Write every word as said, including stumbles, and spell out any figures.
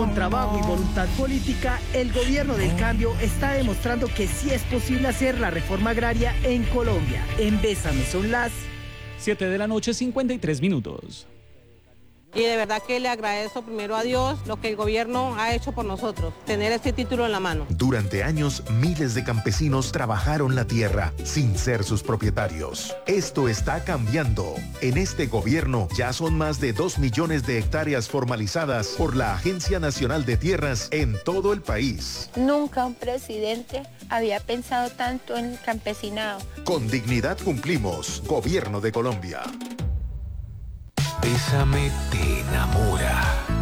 Con trabajo y voluntad política, el gobierno del cambio está demostrando que sí es posible hacer la reforma agraria en Colombia. En Bésame son las siete de la noche, cincuenta y tres minutos. Y de verdad que le agradezco primero a Dios lo que el gobierno ha hecho por nosotros, tener este título en la mano. Durante años, miles de campesinos trabajaron la tierra sin ser sus propietarios. Esto está cambiando. En este gobierno ya son más de dos millones de hectáreas formalizadas por la Agencia Nacional de Tierras en todo el país. Nunca un presidente había pensado tanto en el campesinado. Con dignidad cumplimos. Gobierno de Colombia. Bésame te enamora.